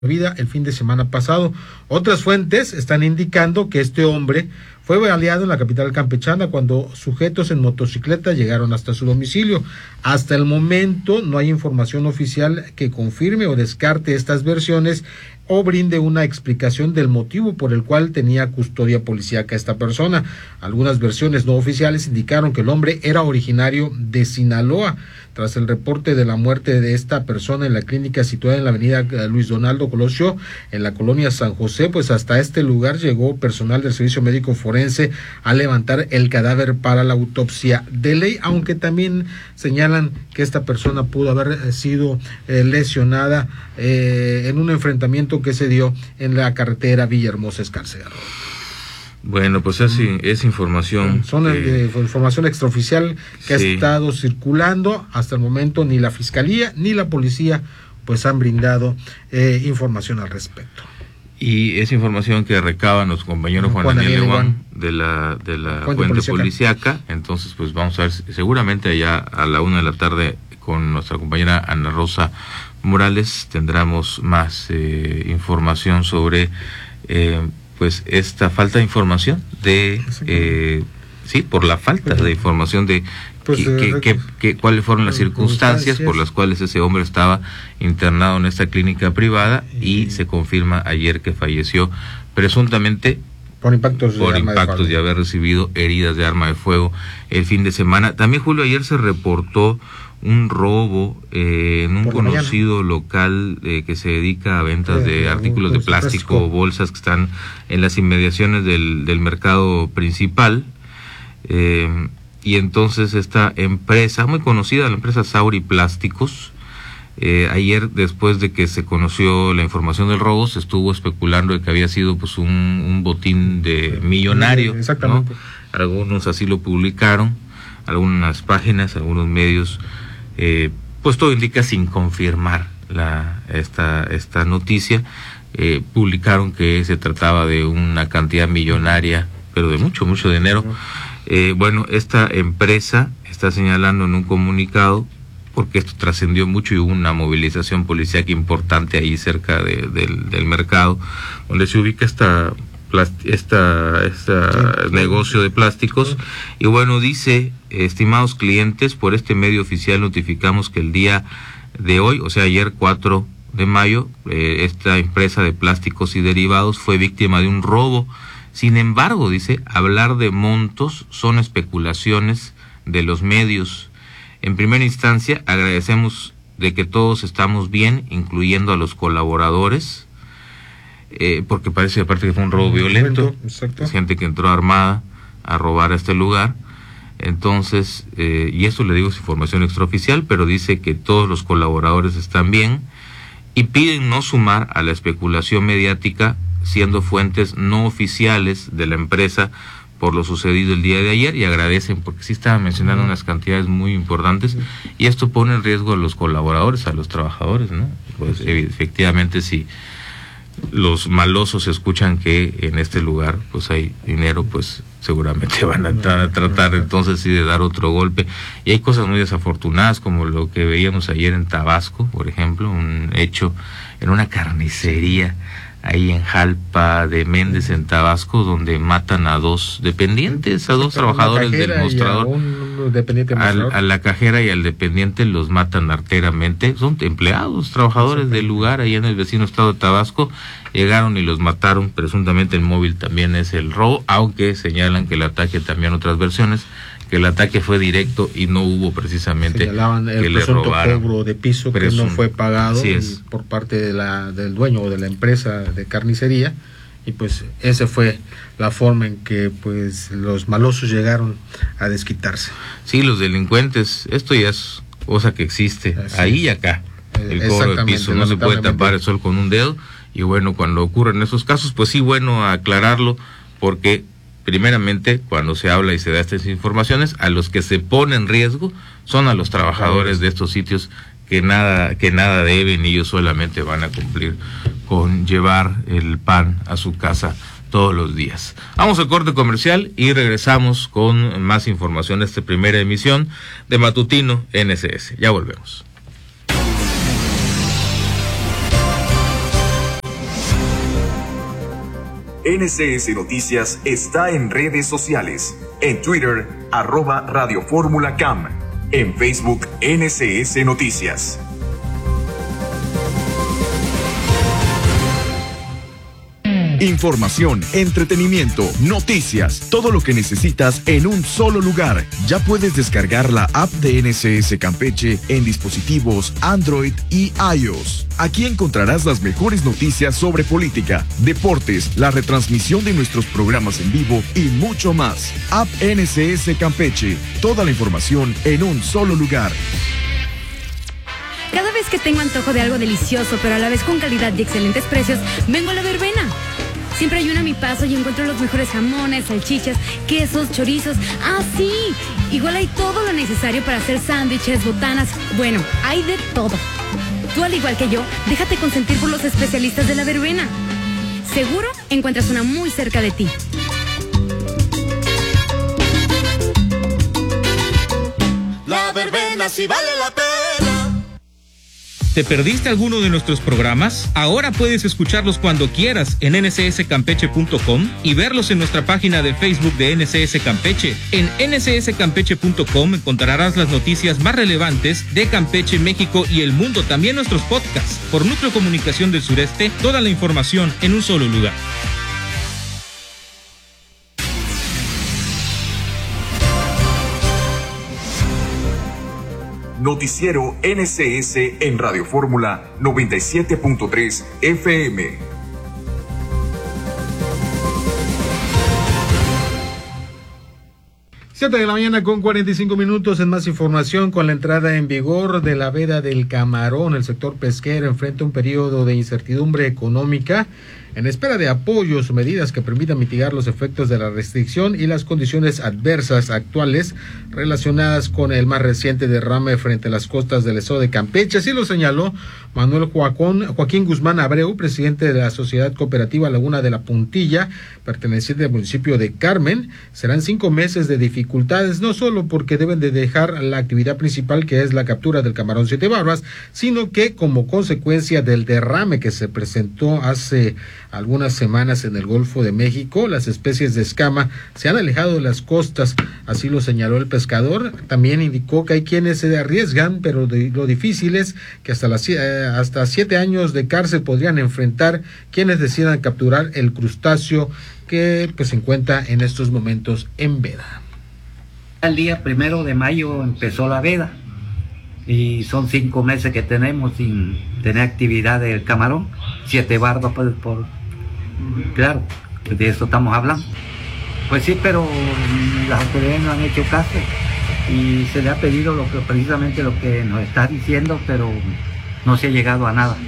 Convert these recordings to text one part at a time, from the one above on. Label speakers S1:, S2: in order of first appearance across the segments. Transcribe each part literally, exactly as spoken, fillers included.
S1: vida el fin de semana pasado. Otras fuentes están indicando que este hombre fue baleado en la capital campechana cuando sujetos en motocicleta llegaron hasta su domicilio. Hasta el momento no hay información oficial que confirme o descarte estas versiones o brinde una explicación del motivo por el cual tenía custodia policíaca esta persona. Algunas versiones no oficiales indicaron que el hombre era originario de Sinaloa. Tras el reporte de la muerte de esta persona en la clínica situada en la avenida Luis Donaldo Colosio, en la colonia San José, pues hasta este lugar llegó personal del Servicio Médico Forense a levantar el cadáver para la autopsia de ley, aunque también señalan que esta persona pudo haber sido eh, lesionada eh, en un enfrentamiento que se dio en la carretera Villahermosa Escarcega.
S2: Bueno, pues es, es información.
S1: Son eh, eh, información extraoficial que sí ha estado circulando. Hasta el momento ni la Fiscalía ni la Policía pues han brindado eh, información al respecto.
S2: Y es información que recaba nuestro compañero Juan, Juan Daniel Leguán de la de la fuente, fuente policíaca. Entonces, pues vamos a ver, seguramente allá a la una de la tarde con nuestra compañera Ana Rosa Morales tendremos más eh, información sobre eh, pues esta falta de información de eh, sí por la falta de información de pues que, que, que, que cuáles fueron las circunstancias por las cuales ese hombre estaba internado en esta clínica privada y, y se confirma ayer que falleció presuntamente
S1: por impactos,
S2: por
S1: de,
S2: impactos de, de haber recibido heridas de arma de fuego el fin de semana. También, Julio, ayer se reportó un robo eh, en un por conocido mañana. local eh, que se dedica a ventas de, de artículos de plástico, plástico, bolsas que están en las inmediaciones del, del mercado principal. Eh, y entonces esta empresa, muy conocida, la empresa Sauri Plásticos, eh, ayer, después de que se conoció la información del robo, se estuvo especulando de que había sido pues un, un botín de millonario.
S1: Exactamente.
S2: ¿no? Algunos así lo publicaron, algunas páginas, algunos medios. Eh, pues todo indica sin confirmar la esta esta noticia. Eh, publicaron que se trataba de una cantidad millonaria, pero de mucho, mucho dinero. Eh, bueno, esta empresa está señalando en un comunicado, porque esto trascendió mucho y hubo una movilización policíaca importante ahí cerca de, del, del mercado, donde se ubica esta esta, esta sí, negocio de plásticos, sí. Y bueno, dice, estimados clientes, por este medio oficial notificamos que el día de hoy, o sea ayer cuatro de mayo, eh, esta empresa de plásticos y derivados fue víctima de un robo. Sin embargo, dice, hablar de montos son especulaciones de los medios. En primera instancia, agradecemos de que todos estamos bien, incluyendo a los colaboradores, Eh, porque parece aparte que fue un robo violento,
S1: exacto.
S2: Es gente que entró armada a robar a este lugar. Entonces, eh, y esto le digo es información extraoficial, pero dice que todos los colaboradores están bien y piden no sumar a la especulación mediática, siendo fuentes no oficiales de la empresa por lo sucedido el día de ayer, y agradecen porque sí estaban mencionando unas cantidades muy importantes y esto pone en riesgo a los colaboradores, a los trabajadores, ¿no? Pues efectivamente sí. Los malosos escuchan que en este lugar pues hay dinero, pues seguramente van a, tra- a tratar entonces sí de dar otro golpe. Y hay cosas muy desafortunadas como lo que veíamos ayer en Tabasco, por ejemplo, un hecho en una carnicería ahí en Jalpa de Méndez, en Tabasco, donde matan a dos dependientes, a dos trabajadores del mostrador,
S1: a,
S2: al, a la cajera y al dependiente los matan arteramente. Son empleados, trabajadores del lugar allá en el vecino estado de Tabasco, llegaron y los mataron. Presuntamente el móvil también es el robo, aunque señalan que el ataque, también otras versiones, que el ataque fue directo y no hubo precisamente
S1: señalaban el
S2: que le
S1: presunto
S2: robaron.
S1: cobro de piso Presum- que no fue pagado por parte de la del dueño o de la empresa de carnicería, y pues esa fue la forma en que pues los malosos llegaron a desquitarse.
S2: Sí, los delincuentes, esto ya es cosa que existe Así ahí es. y acá. El cobro de piso no se puede tapar el sol con un dedo, y bueno, cuando ocurren esos casos, pues sí, bueno aclararlo, porque primeramente, cuando se habla y se da estas informaciones, a los que se pone en riesgo son a los trabajadores de estos sitios que nada que nada deben, y ellos solamente van a cumplir con llevar el pan a su casa todos los días. Vamos al corte comercial y regresamos con más información de esta primera emisión de Matutino N S S. Ya volvemos.
S3: N C S Noticias está en redes sociales. En Twitter, arroba Radio Fórmula Cam. En Facebook, N C S Noticias.
S4: Información, entretenimiento, noticias, todo lo que necesitas en un solo lugar. Ya puedes descargar la app de N C S Campeche en dispositivos Android y iOS. Aquí encontrarás las mejores noticias sobre política, deportes, la retransmisión de nuestros programas en vivo y mucho más. App N C S Campeche, toda la información en un solo lugar.
S5: Cada vez que tengo antojo de algo delicioso, pero a la vez con calidad y excelentes precios, vengo a La Verbena. Siempre hay una a mi paso y encuentro los mejores jamones, salchichas, quesos, chorizos. ¡Ah, sí! Igual hay todo lo necesario para hacer sándwiches, botanas. Bueno, hay de todo. Tú, al igual que yo, déjate consentir por los especialistas de La Verbena. Seguro encuentras una muy cerca de ti.
S6: La Verbena sí vale la pena.
S7: ¿Te perdiste alguno de nuestros programas? Ahora puedes escucharlos cuando quieras en N C S Campeche punto com y verlos en nuestra página de Facebook de N C S Campeche. En N C S Campeche punto com encontrarás las noticias más relevantes de Campeche, México y el mundo, también nuestros podcasts. Por Núcleo Comunicación del Sureste, toda la información en un solo lugar.
S3: Noticiero N C S en Radio Fórmula noventa y siete punto tres F M.
S1: siete de la mañana con cuarenta y cinco minutos. En más información, con la entrada en vigor de la veda del camarón, el sector pesquero enfrenta un periodo de incertidumbre económica en espera de apoyos o medidas que permitan mitigar los efectos de la restricción y las condiciones adversas actuales relacionadas con el más reciente derrame frente a las costas del estado de Campeche. Así lo señaló Manuel Joaquín, Joaquín Guzmán Abreu, presidente de la Sociedad Cooperativa Laguna de la Puntilla, perteneciente al municipio de Carmen. Serán cinco meses de dificultades, no solo porque deben de dejar la actividad principal, que es la captura del camarón siete barbas, sino que como consecuencia del derrame que se presentó hace algunas semanas en el Golfo de México, las especies de escama se han alejado de las costas. Así lo señaló el pescador. También indicó que hay quienes se arriesgan, pero de, lo difícil es que hasta las eh, hasta siete años de cárcel podrían enfrentar quienes decidan capturar el crustáceo que pues se encuentra en estos momentos en veda.
S8: El día primero de mayo empezó la veda y son cinco meses que tenemos sin tener actividad del camarón, siete barbas por, por claro, de eso estamos hablando. Pues sí, pero las autoridades no han hecho caso y se le ha pedido lo que, precisamente lo que nos está diciendo, pero no se ha llegado a nada.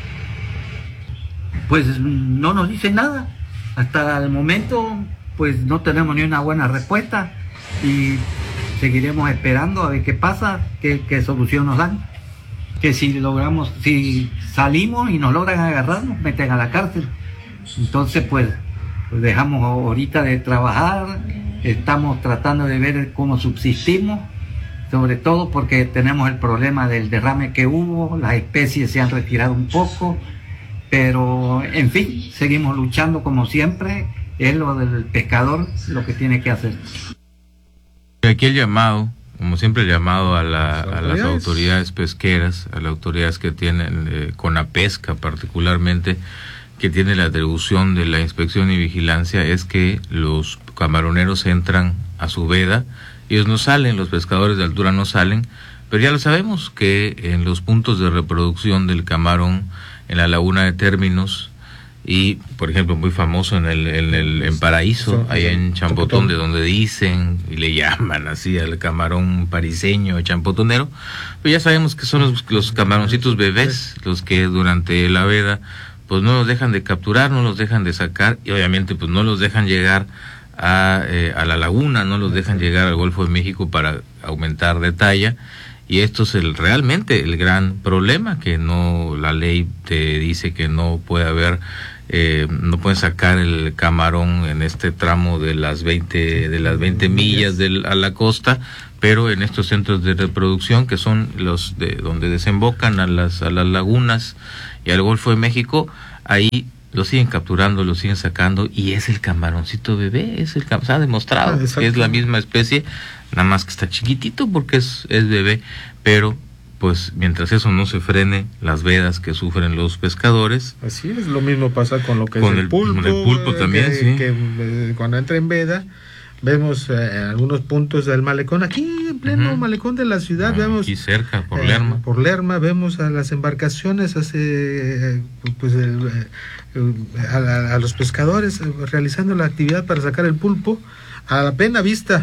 S8: Pues no nos dicen nada. Hasta el momento, pues no tenemos ni una buena respuesta y seguiremos esperando a ver qué pasa, qué, qué solución nos dan. Que si logramos, si salimos y nos logran agarrar, nos meten a la cárcel. Entonces, pues, pues dejamos ahorita de trabajar, estamos tratando de ver cómo subsistimos, sobre todo porque tenemos el problema del derrame que hubo, las especies se han retirado un poco, pero en fin, seguimos luchando como siempre, es lo del pescador lo que tiene que hacer.
S2: Aquí el llamado, como siempre el llamado a, la, a las autoridades pesqueras, a las autoridades que tienen, eh, con la pesca particularmente, que tiene la atribución de la inspección y vigilancia, es que los camaroneros entran a su veda, ellos no salen, los pescadores de altura no salen, pero ya lo sabemos que en los puntos de reproducción del camarón, en la laguna de Términos, y por ejemplo muy famoso en el en el en Paraíso, ahí en Champotón, de donde dicen y le llaman así al camarón pariseño, champotonero, pues ya sabemos que son los, los camaroncitos bebés los que durante la veda pues no los dejan de capturar, no los dejan de sacar y obviamente pues no los dejan llegar a, eh, a la laguna, no los dejan llegar al Golfo de México para aumentar de talla. Y esto es el realmente el gran problema, que no, la ley te dice que no puede haber, eh, no pueden sacar el camarón en este tramo de las veinte, de las veinte millas del, a la costa, pero en estos centros de reproducción, que son los de donde desembocan a las, a las lagunas y al Golfo de México, ahí lo siguen capturando, lo siguen sacando, y es el camaroncito bebé, es el cam- se ha demostrado
S1: Ah,
S2: que es la misma especie, nada más que está chiquitito porque es, es bebé, pero pues mientras eso no se frene, las vedas que sufren los pescadores.
S1: Así es, lo mismo pasa con lo que
S2: Con
S1: es el,
S2: el-
S1: pulpo.
S2: con el pulpo
S1: eh,
S2: también,
S1: que,
S2: sí.
S1: que, eh, cuando entra en veda, vemos eh, en algunos puntos del malecón, aquí en pleno
S2: Ujú.
S1: malecón de la ciudad,
S2: Ah,
S1: vemos...
S2: aquí cerca, por
S1: eh,
S2: Lerma.
S1: por Lerma, vemos a las embarcaciones, hace, eh, pues el, eh, a, a- a los pescadores eh, realizando la actividad para sacar el pulpo, a la plena vista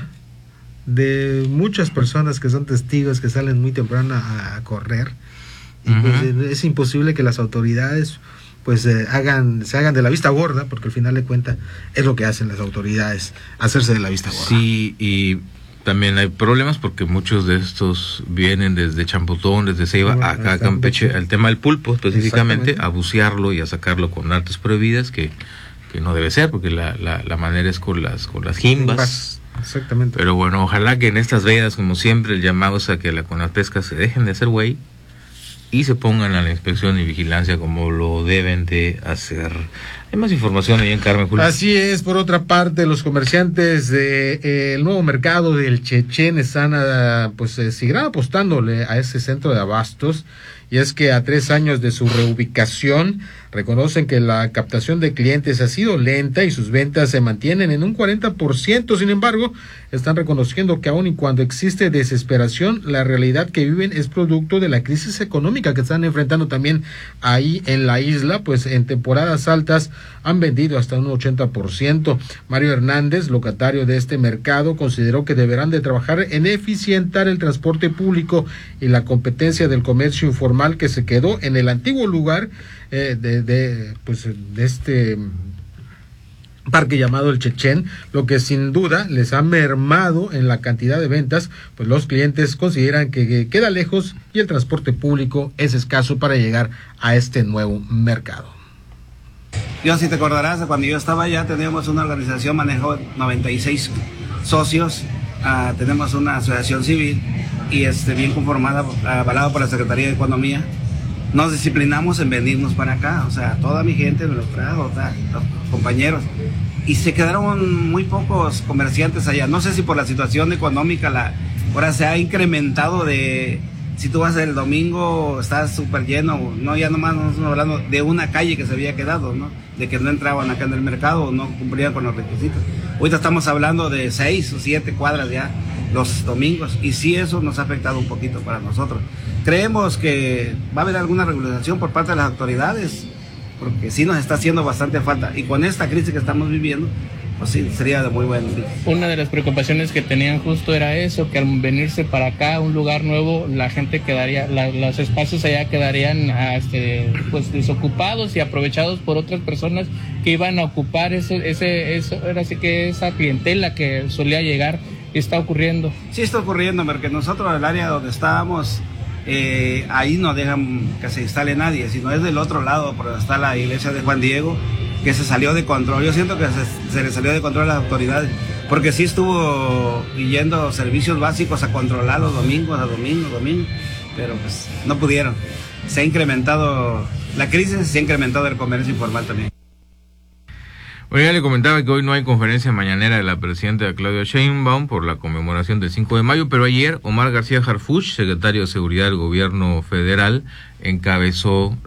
S1: de muchas personas que son testigos, que salen muy temprano a, a correr, y
S2: Ujú.
S1: pues eh, es imposible que las autoridades pues eh, hagan se hagan de la vista gorda, porque al final de cuentas es lo que hacen las autoridades, hacerse de la vista gorda.
S2: Sí, y también hay problemas porque muchos de estos vienen desde Champotón, desde Ceiba,
S1: Bueno,
S2: acá a
S1: hasta
S2: Campeche,
S1: Campeche.
S2: el tema del pulpo específicamente,
S1: Exactamente.
S2: a bucearlo y a sacarlo con artes prohibidas, que, que no debe ser, porque la, la, la manera es con las, con las jimbas.
S1: Exactamente.
S2: Pero bueno, ojalá que en estas vedas, como siempre, el llamado es a que la Conapesca se dejen de hacer güey y se pongan a la inspección y vigilancia como lo deben de hacer. Hay más información ahí en Carmen, Julio.
S1: Así es. Por otra parte, los comerciantes del de, eh, nuevo mercado del Chechen están ah, pues eh, seguirán apostándole a ese centro de abastos, y es que a tres años de su reubicación reconocen que la captación de clientes ha sido lenta y sus ventas se mantienen en un cuarenta por ciento. Sin embargo, están reconociendo que aun y cuando existe desesperación, la realidad que viven es producto de la crisis económica que están enfrentando también ahí en la isla, pues en temporadas altas han vendido hasta un ochenta por ciento. Mario Hernández, locatario de este mercado, consideró que deberán de trabajar en eficientar el transporte público y la competencia del comercio informal que se quedó en el antiguo lugar eh, de, de, pues, de este parque llamado el Chechen, lo que sin duda les ha mermado en la cantidad de ventas, pues los clientes consideran que, que queda lejos y el transporte público es escaso para llegar a este nuevo mercado.
S9: Yo, si te acordarás, cuando yo estaba allá teníamos una organización, manejó noventa y seis socios, uh, tenemos una asociación civil y este, bien conformada, avalada por la Secretaría de Economía. Nos disciplinamos en venirnos para acá, o sea, toda mi gente me lo trajo, ta, los compañeros, y se quedaron muy pocos comerciantes allá. No sé si por la situación económica, la, ahora se ha incrementado de, si tú vas el domingo, estás súper lleno, no, ya nomás no estamos hablando de una calle que se había quedado, ¿no? De que no entraban acá en el mercado, no cumplían con los requisitos. Ahorita estamos hablando de seis o siete cuadras ya los domingos, y sí, eso nos ha afectado un poquito para nosotros. Creemos que va a haber alguna regulación por parte de las autoridades, porque sí nos está haciendo bastante falta, y con esta crisis que estamos viviendo, pues sí, sería de muy bueno.
S10: Una de las preocupaciones que tenían justo era eso, que al venirse para acá, un lugar nuevo, la gente quedaría, la, los espacios allá quedarían este, pues desocupados y aprovechados por otras personas que iban a ocupar eso, ese, eso, era así que esa clientela que solía llegar. ¿Qué está ocurriendo?
S9: Sí está ocurriendo, porque nosotros, el área donde estábamos, eh, ahí no dejan que se instale nadie, sino es del otro lado, por donde está la iglesia de Juan Diego, que se salió de control. Yo siento que se, se le salió de control a las autoridades, porque sí estuvo yendo servicios básicos a controlar los domingos, a domingo, domingo, pero pues no pudieron. Se ha incrementado la crisis, se ha incrementado el comercio informal también.
S2: Bueno, ya le comentaba que hoy no hay conferencia mañanera de la presidenta Claudia Sheinbaum por la conmemoración del cinco de mayo, pero ayer Omar García Harfuch, secretario de Seguridad del Gobierno Federal, encabezó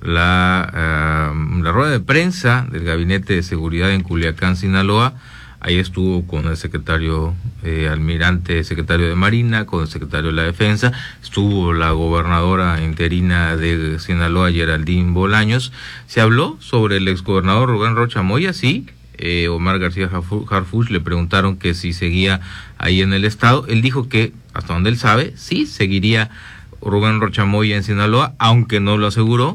S2: la, uh, la rueda de prensa del Gabinete de Seguridad en Culiacán, Sinaloa. Ahí estuvo con el secretario eh, almirante, secretario de Marina, con el secretario de la Defensa, estuvo la gobernadora interina de Sinaloa, Geraldine Bolaños. Se habló sobre el exgobernador Rubén Rocha Moya, sí. Eh, Omar García Harfuch le preguntaron que si seguía ahí en el estado. Él dijo que, hasta donde él sabe, sí seguiría Rubén Rocha Moya en Sinaloa, aunque no lo aseguró.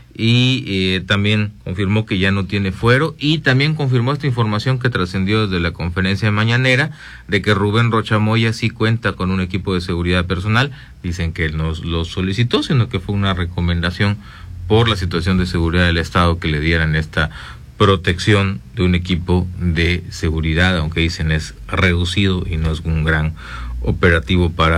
S2: Y eh, también confirmó que ya no tiene fuero, y también confirmó esta información que trascendió desde la conferencia mañanera de que Rubén Rocha Moya sí cuenta con un equipo de seguridad personal. Dicen que él no lo solicitó, sino que fue una recomendación por la situación de seguridad del estado que le dieran esta protección de un equipo de seguridad, aunque dicen es reducido y no es un gran operativo para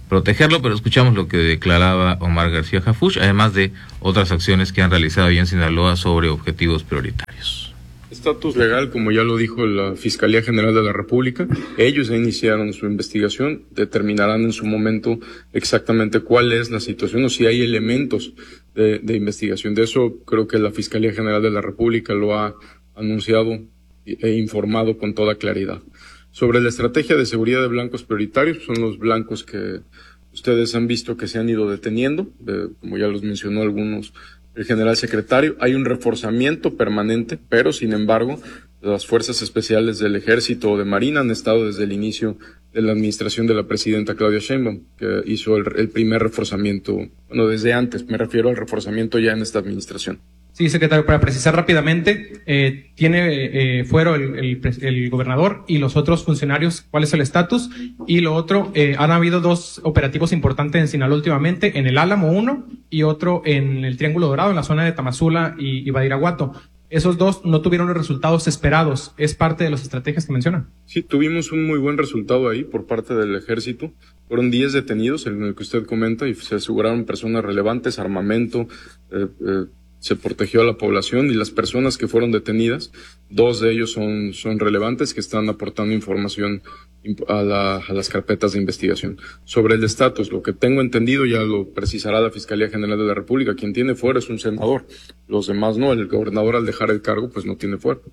S2: protegerlo, pero escuchamos lo que declaraba Omar García Harfuch, además de otras acciones que han realizado allí en Sinaloa sobre objetivos prioritarios.
S11: Estatus legal, como ya lo dijo la Fiscalía General de la República, ellos iniciaron su investigación, determinarán en su momento exactamente cuál es la situación o si hay elementos de, de investigación. De eso creo que la Fiscalía General de la República lo ha anunciado e informado con toda claridad. Sobre la estrategia de seguridad de blancos prioritarios, son los blancos que ustedes han visto que se han ido deteniendo, de, como ya los mencionó algunos el general secretario. Hay un reforzamiento permanente, pero sin embargo las fuerzas especiales del Ejército o de Marina han estado desde el inicio de la administración de la presidenta Claudia Sheinbaum, que hizo el, el primer reforzamiento, bueno, desde antes, me refiero al reforzamiento ya en esta administración.
S12: Sí, secretario, para precisar rápidamente, eh, tiene eh, fuero el, el, el gobernador y los otros funcionarios, ¿cuál es el estatus? Y lo otro, eh, han habido dos operativos importantes en Sinaloa últimamente, en el Álamo uno y otro en el Triángulo Dorado, en la zona de Tamazula y, y Badiraguato. Esos dos no tuvieron los resultados esperados. ¿Es parte de las estrategias que menciona?
S11: Sí, tuvimos un muy buen resultado ahí por parte del Ejército. Fueron diez detenidos, en el que usted comenta, y se aseguraron personas relevantes, armamento, eh, eh, se protegió a la población y las personas que fueron detenidas, dos de ellos son, son relevantes que están aportando información a, la, a las carpetas de investigación. Sobre el estatus, lo que tengo entendido ya lo precisará la Fiscalía General de la República. Quien tiene fuero es un senador, los demás no. El gobernador al dejar el cargo pues no tiene fuero.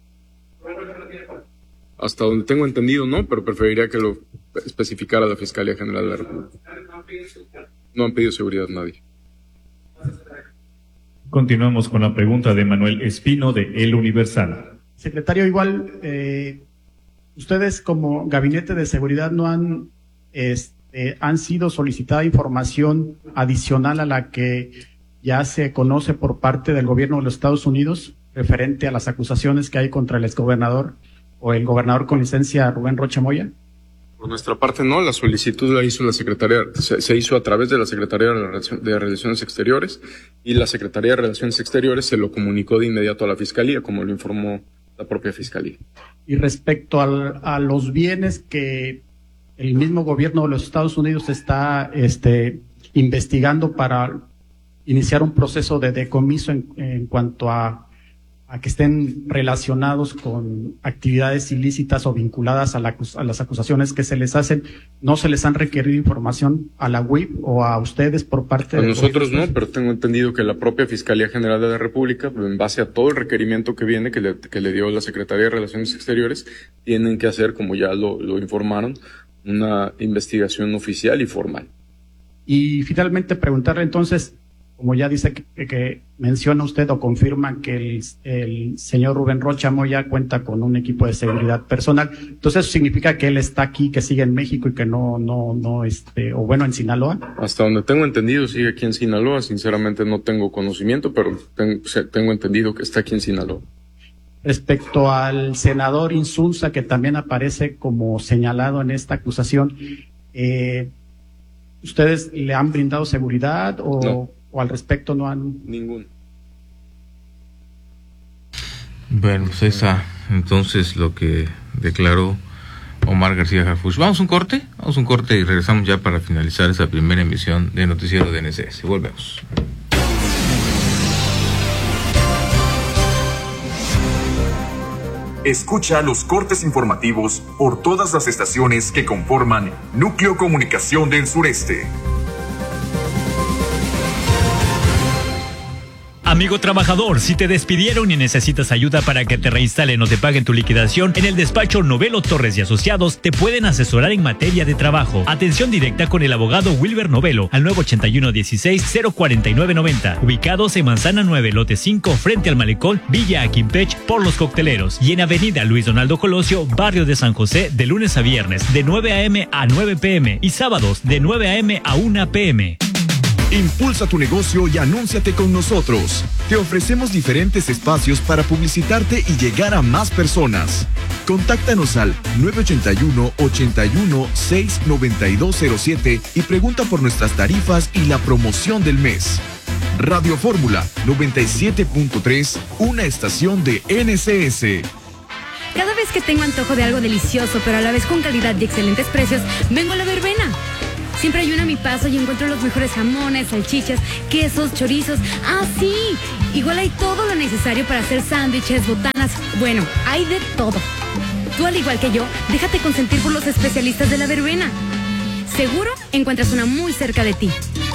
S11: Hasta donde tengo entendido no, pero preferiría que lo especificara la Fiscalía General de la República. No han pedido seguridad a nadie.
S13: Continuamos con la pregunta de Manuel Espino de El Universal.
S14: Secretario, igual, eh, ustedes como Gabinete de Seguridad no han, este, han sido solicitada información adicional a la que ya se conoce por parte del gobierno de los Estados Unidos referente a las acusaciones que hay contra el exgobernador o el gobernador con licencia Rubén Rocha Moya.
S11: Por nuestra parte no, la solicitud la hizo la Secretaría, se, se hizo a través de la Secretaría de Relaciones Exteriores y la Secretaría de Relaciones Exteriores se lo comunicó de inmediato a la Fiscalía, como lo informó la propia Fiscalía.
S14: Y respecto al, a los bienes que el mismo gobierno de los Estados Unidos está este, investigando para iniciar un proceso de decomiso en, en cuanto a a que estén relacionados con actividades ilícitas o vinculadas a, la, a las acusaciones que se les hacen, ¿no se les han requerido información a la U I P o a ustedes por parte de...
S11: A nosotros no, pero tengo entendido que la propia Fiscalía General de la República, en base a todo el requerimiento que viene, que le, que le dio la Secretaría de Relaciones Exteriores, tienen que hacer, como ya lo, lo informaron, una investigación oficial y formal.
S14: Y finalmente preguntarle entonces, como ya dice que, que menciona usted o confirma que el, el señor Rubén Rocha Moya cuenta con un equipo de seguridad personal, entonces eso significa que él está aquí, que sigue en México y que no, no, no, este, o bueno, en Sinaloa.
S11: Hasta donde tengo entendido sigue aquí en Sinaloa, sinceramente no tengo conocimiento, pero tengo, tengo entendido que está aquí en Sinaloa.
S14: Respecto al senador Insunza, que también aparece como señalado en esta acusación, eh, ¿ustedes le han brindado seguridad o...? No. ¿O al respecto no han...?
S11: Ninguno.
S2: Bueno, pues esa, entonces, lo que declaró Omar García Harfuch. Vamos a un corte, vamos a un corte y regresamos ya para finalizar esa primera emisión de Noticiero de N S S. Volvemos.
S3: Escucha los cortes informativos por todas las estaciones que conforman Núcleo Comunicación del Sureste.
S15: Amigo trabajador, si te despidieron y necesitas ayuda para que te reinstalen o te paguen tu liquidación, en el despacho Novelo Torres y Asociados te pueden asesorar en materia de trabajo. Atención directa con el abogado Wilber Novelo al nueve ochenta y uno dieciséis cero cuarenta y nueve noventa, ubicados en Manzana nueve, lote cinco, frente al Malecón, Villa Aquimpech, por Los Cocteleros, y en Avenida Luis Donaldo Colosio, barrio de San José, de lunes a viernes, de nueve a eme a nueve pe eme y sábados de nueve a eme a una pe eme.
S4: Impulsa tu negocio y anúnciate con nosotros. Te ofrecemos diferentes espacios para publicitarte y llegar a más personas. Contáctanos al nueve ochenta y uno, ochenta y uno, seis, noventa y dos cero siete y pregunta por nuestras tarifas y la promoción del mes. Radio Fórmula noventa y siete punto tres, una estación de N S S.
S5: Cada vez que tengo antojo de algo delicioso, pero a la vez con calidad y excelentes precios, vengo a La Verbena. Siempre hay una a mi paso y encuentro los mejores jamones, salchichas, quesos, chorizos. Ah, sí. Igual hay todo lo necesario para hacer sándwiches, botanas. Bueno, hay de todo. Tú, al igual que yo, déjate consentir por los especialistas de la verbena. Seguro encuentras una muy cerca de ti.